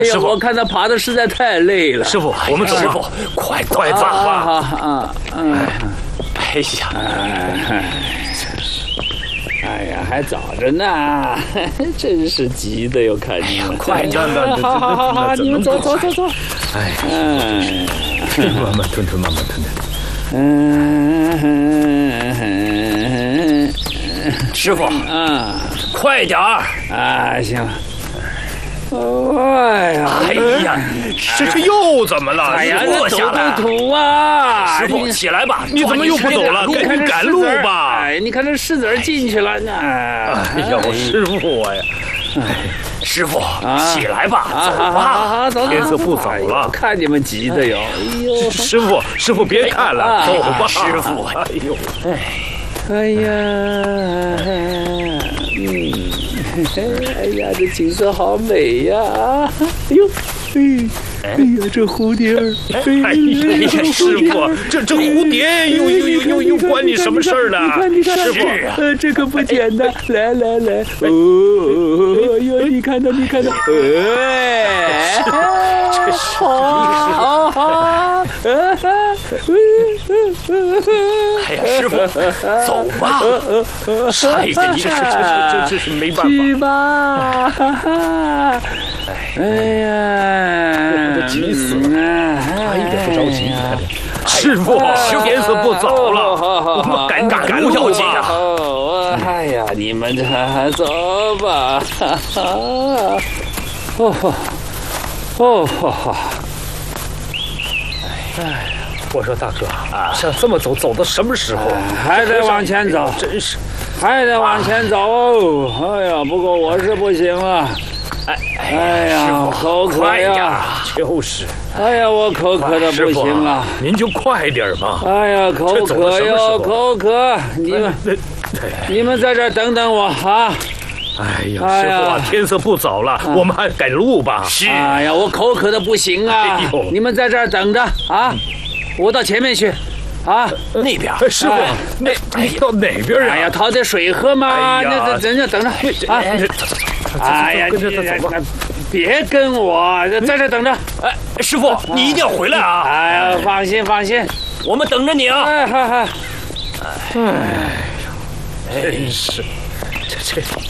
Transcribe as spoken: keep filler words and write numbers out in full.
师傅， 我看他爬的实在太累了。 师傅，我们走吧。师傅，快快走吧！ 啊啊嗯。 哎呀， 哎，真是。哎呀，还早着呢，真是急的哟！看你们， 快点的， 好好好好，你们走走走走。 哎， 嗯， 慢慢吞吞，慢慢吞吞。 嗯， 师傅， 嗯， 快点儿！ 啊，行了。哎呀， 哎呀，这这又怎么了？ 哎呀， 坐下来， 土啊！ 师傅，起来吧！ 你怎么又不走了？赶紧赶路吧！ 哎，你看这柿子进去了呢。 哎呀，我师傅哎呀！师傅，起来吧，走吧！ 好好走， 天色不早了， 看你们急的哟！哎呦， 师傅，师傅别看了，走吧，师傅！哎呦， 哎呀，嗯。哎呀，这景色好美呀！哎呦，哎，哎呀，这蝴蝶儿， 哎呀，师傅，这这蝴蝶又又又又又关你什么事儿呢？ 你看，你看， 师傅， 呃，这可不简单。来来来，哦，哎呦，你看到，你看到，哎， 这是好好， 哎呀，师傅，走吧！哎呀，这这这这是没办法。 去吧！哎呀， 都急死了！他一点不着急，看着。师傅，天色不早了，我们赶赶赶路要紧啊！ 哎呀，你们这走吧！哦哦哦！ 哎。我说大哥啊，像这么走，走到什么时候？ 还得往前走， 真是， 还得往前走。哎呀，不过我是不行了。 哎哎呀，口渴呀！ 就是。 哎呀，我口渴的不行了。 您就快点嘛！ 哎呀，口渴哟，口渴！你们，你们在这等等我啊！ 哎呀，师傅啊，天色不早了，我们还赶路吧。 是。哎呀，我口渴的不行啊！你们在这儿等着啊！我到前面去，啊， 那边师傅，那你到哪边啊？ 哎呀，讨点水喝嘛。那人家等着啊！哎呀， 跟着他走吧。 别跟我，在这等着。 哎，师傅，你一定要回来啊！ 哎呀，放心放心， 我们等着你啊！ 哎，好好。 哎呀，真是，这这。